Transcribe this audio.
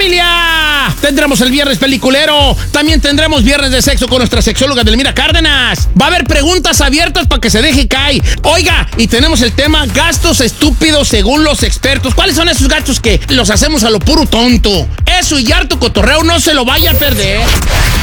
familia! Tendremos el viernes peliculero. También tendremos viernes de sexo con nuestra sexóloga Delmira Cárdenas. Va a haber preguntas abiertas para que se deje caer. Oiga, y tenemos el tema gastos estúpidos según los expertos. ¿Cuáles son esos gastos que los hacemos a lo puro tonto? Eso y harto cotorreo, no se lo vaya a perder.